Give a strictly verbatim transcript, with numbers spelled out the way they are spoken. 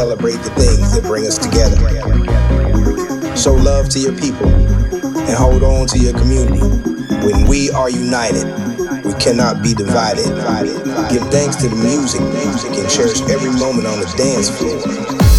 celebrate the things that bring us together. Show love to your people and hold on to your community. When we are united, we cannot be divided. Give thanks to the music and cherish every moment on the dance floor.